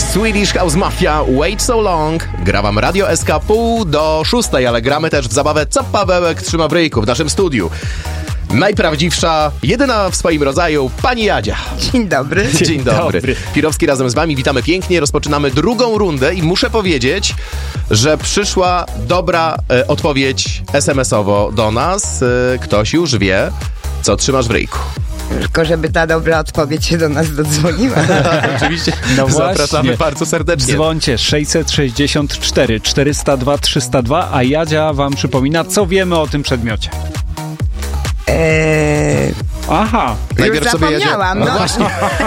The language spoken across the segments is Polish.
Swedish House Mafia, Wait So Long. Gra wam Radio SK 5:30, ale gramy też w zabawę Co Pawełek trzyma w ryjku w naszym studiu. Najprawdziwsza, jedyna w swoim rodzaju, pani Jadzia. Dzień dobry. Dzień dobry. Pirowski razem z wami, witamy pięknie. Rozpoczynamy drugą rundę i muszę powiedzieć, że przyszła dobra odpowiedź SMS-owo do nas. Ktoś już wie, co trzymasz w ryjku. Tylko żeby ta dobra odpowiedź się do nas dodzwoniła. Oczywiście. No zapraszamy właśnie. bardzo serdecznie. Dzwońcie 664 402 302, a Jadzia wam przypomina, co wiemy o tym przedmiocie. Aha. Już zapomniałam, no. Właśnie.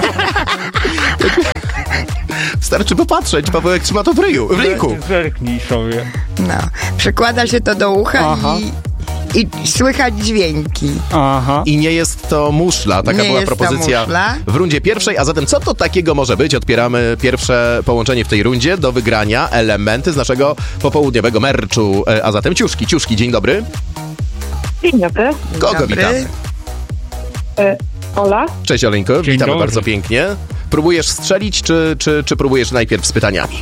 Wystarczy popatrzeć, Pawełek trzyma to w ryjku. Zerknij sobie. No. Przykłada się to do ucha i słychać dźwięki. Aha. I nie jest to muszla, taka Nie była jest to propozycja muszla. w rundzie pierwszej, a zatem co to takiego może być? Odpieramy pierwsze połączenie w tej rundzie, do wygrania elementy z naszego popołudniowego merczu, a zatem ciuszki. Ciuszki, dzień dobry. Dzień dobry. Kogo Dobry. witamy? Ola. Cześć Oleńko, Dzień witamy dobry. bardzo pięknie. Próbujesz strzelić, czy próbujesz najpierw z pytaniami?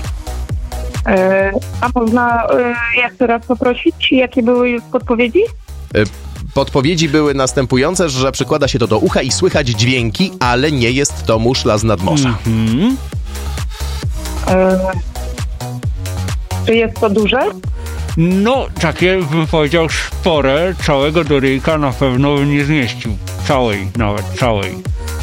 A można jeszcze raz poprosić, jakie były podpowiedzi? Podpowiedzi były następujące, że przykłada się to do ucha i słychać dźwięki, ale nie jest to muszla z nadmorza. Czy jest to duże? No, takie bym powiedział spore, całego do ryjka na pewno bym nie zmieścił. Całej.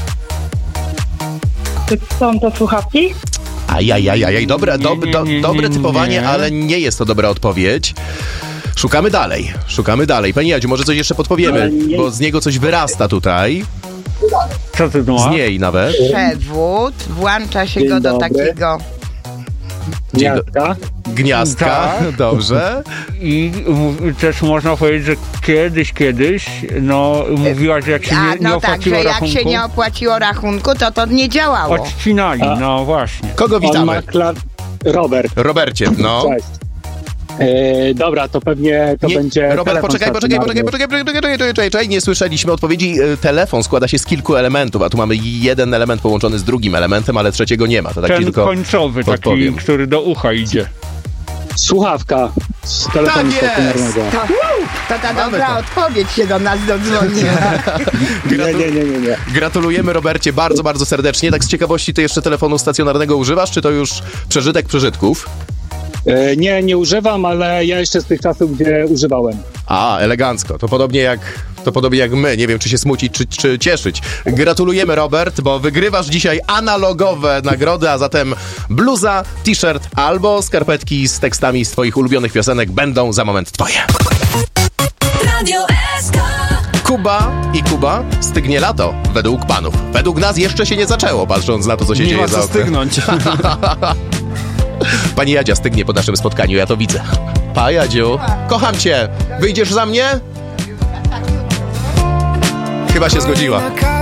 Czy są to słuchawki? Ajajajaj, dobre nie, typowanie, nie. ale nie jest to dobra odpowiedź. Szukamy dalej. Pani Jadziu, może coś jeszcze podpowiemy, bo z niego coś wyrasta tutaj. Co ty tu Z masz? niej nawet. Przewód, włącza się Dzień go do dobry. takiego... Gniazdka. Gniazdka, Tak. dobrze. I też można powiedzieć, że kiedyś, no mówiłaś, że jak się nie no tak, opłaciło że jak rachunku, się nie opłaciło rachunku, to nie działało. odcinali, no właśnie. Kogo On witamy? ma Robert. Robercie, no. Cześć. Dobra, to pewnie to będzie. Robert, telefon poczekaj, nie słyszeliśmy odpowiedzi. Telefon składa się z kilku elementów, a tu mamy jeden element połączony z drugim elementem, ale trzeciego nie ma. To tak ci Ten tylko końcowy, taki, podpowiem. który do ucha idzie. Słuchawka z telefonu Tak jest! stacjonarnego. To ta dobra odpowiedź się do nas dodzwoniła. Nie. Gratulujemy Robercie bardzo, bardzo serdecznie. Tak z ciekawości, ty jeszcze telefonu stacjonarnego używasz, czy to już przeżytek przeżytków? Nie używam, ale ja jeszcze z tych czasów, gdzie używałem. A, elegancko. To podobnie jak my. Nie wiem, czy się smucić, czy cieszyć. Gratulujemy, Robert, bo wygrywasz dzisiaj analogowe nagrody, a zatem bluza, t-shirt albo skarpetki z tekstami z twoich ulubionych piosenek będą za moment twoje. Radio SK. Kuba, stygnie lato, według panów. Według nas jeszcze się nie zaczęło, patrząc na to, co się Nie dzieje ma za co oknem. stygnąć. Pani Jadzia stygnie po naszym spotkaniu, ja to widzę. Pa, Jadziu, kocham cię. Wyjdziesz za mnie? Chyba się zgodziła.